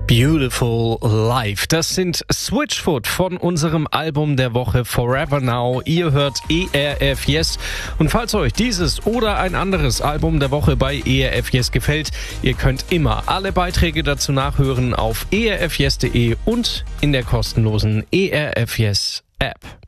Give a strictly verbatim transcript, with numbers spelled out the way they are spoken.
Beautiful Life. Das sind Switchfoot von unserem Album der Woche Forever Now. Ihr hört E R F Yes. Und falls euch dieses oder ein anderes Album der Woche bei E R F Yes gefällt, ihr könnt immer alle Beiträge dazu nachhören auf e r f yes punkt de und in der kostenlosen E R F Yes App.